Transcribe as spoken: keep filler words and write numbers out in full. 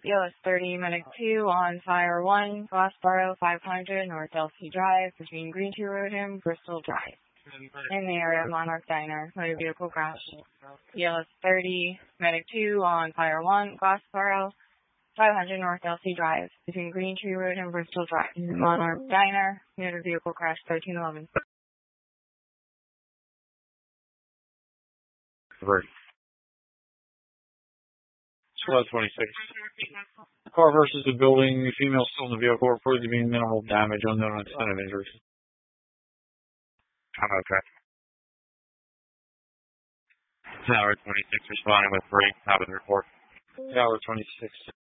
E L S thirty, Medic two on Fire one, Glassboro five hundred, North Elsie Drive, between Green Tree Road and Bristol Drive. In the area of Monarch Diner, motor vehicle crash. E L S thirty, Medic two on Fire one, Glassboro five hundred, North Elsie Drive, between Green Tree Road and Bristol Drive. Monarch Diner, motor vehicle crash thirteen eleven. Right. Squad twenty-six. Car versus the building. The female still in the vehicle. Reported to be minimal damage. Unknown extent of injuries. Okay. Tower twenty-six responding with three. Top of the report. Tower twenty-six.